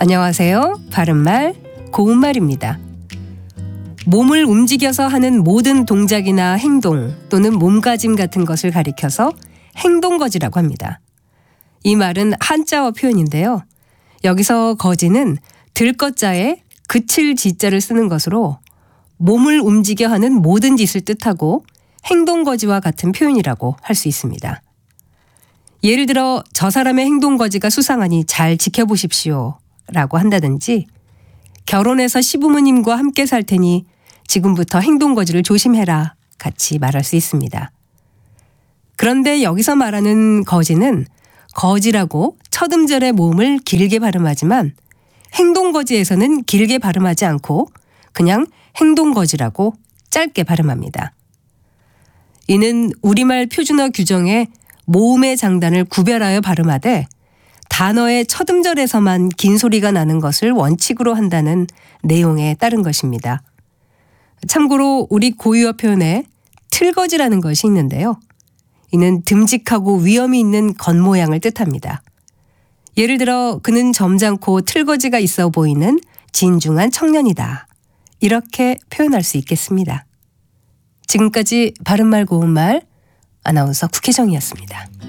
안녕하세요. 바른말 고운말입니다. 몸을 움직여서 하는 모든 동작이나 행동 또는 몸가짐 같은 것을 가리켜서 행동거지라고 합니다. 이 말은 한자어 표현인데요. 여기서 거지는 들것자에 그칠 지자를 쓰는 것으로 몸을 움직여 하는 모든 짓을 뜻하고 행동거지와 같은 표현이라고 할 수 있습니다. 예를 들어 저 사람의 행동거지가 수상하니 잘 지켜보십시오 라고 한다든지 결혼해서 시부모님과 함께 살 테니 지금부터 행동거지를 조심해라 같이 말할 수 있습니다. 그런데 여기서 말하는 거지는 거지라고 첫 음절의 모음을 길게 발음하지만 행동거지에서는 길게 발음하지 않고 그냥 행동거지라고 짧게 발음합니다. 이는 우리말 표준어 규정에 모음의 장단을 구별하여 발음하되 단어의 첫 음절에서만 긴 소리가 나는 것을 원칙으로 한다는 내용에 따른 것입니다. 참고로 우리 고유어 표현에 틀거지라는 것이 있는데요. 이는 듬직하고 위엄이 있는 겉모양을 뜻합니다. 예를 들어 그는 점잖고 틀거지가 있어 보이는 진중한 청년이다. 이렇게 표현할 수 있겠습니다. 지금까지 바른말 고운말 아나운서 국혜정이었습니다.